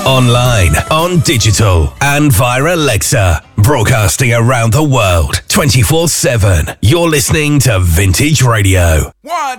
Online, on digital, and via Alexa. Broadcasting around the world, 24/7. You're listening to Vintage Radio. 1,